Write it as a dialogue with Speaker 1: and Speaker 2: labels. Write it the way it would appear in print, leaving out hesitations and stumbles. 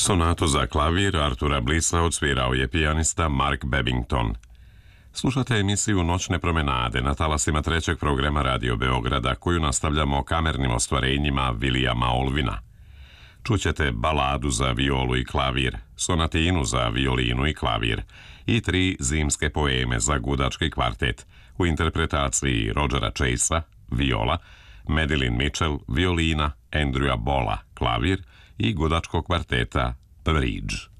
Speaker 1: Sonatu za klavir Artura Blissa odsvirao je pijanista Mark Babington. Slušate emisiju Noćne promenade na talasima trećeg programa Radio Beograda, koju nastavljamo kamernim ostvarenjima Vilijama Olvina. Čućete baladu za violu i klavir, sonatinu za violinu i klavir i 3 zimske poeme za gudački kvartet u interpretaciji Rodgera Chasea, viola, Madeline Mitchell, violina, Andrewa Bolla, klavir i gudačkog kvarteta Bridge.